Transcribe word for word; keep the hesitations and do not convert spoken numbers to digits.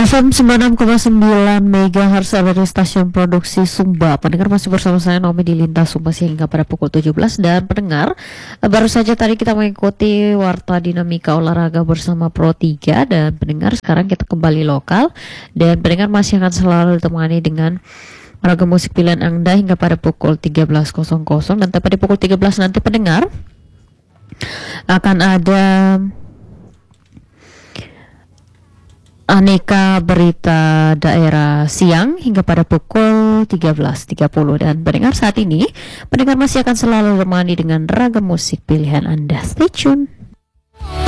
F M sembilan puluh enam koma sembilan MHz dari stasiun produksi Sumba. Pendengar masih bersama saya Naomi di Lintas Sumba hingga pada pukul tujuh belas. Dan pendengar, baru saja tadi kita mengikuti Warta Dinamika Olahraga bersama Pro tiga. Dan pendengar, sekarang kita kembali lokal. Dan pendengar masih akan selalu ditemani dengan ragam musik pilihan Anda hingga pada pukul tiga belas. Dan tepat di pukul tiga belas nanti pendengar akan ada aneka berita daerah siang hingga pada pukul tiga belas tiga puluh. Dan pendengar, saat ini pendengar masih akan selalu ditemani dengan ragam musik pilihan Anda. Stay tune.